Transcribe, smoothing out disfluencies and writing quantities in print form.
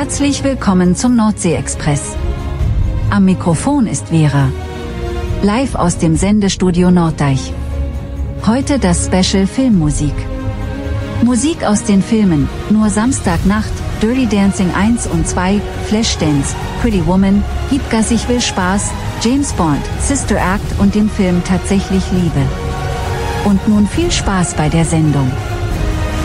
Herzlich willkommen zum Nordsee-Express. Am Mikrofon ist Vera. Live aus dem Sendestudio Norddeich. Heute das Special Filmmusik. Musik aus den Filmen Nur Samstagnacht, Dirty Dancing 1 und 2, Flashdance, Pretty Woman, Gib Gas, ich will Spaß, James Bond, Sister Act und dem Film Tatsächlich Liebe. Und nun viel Spaß bei der Sendung.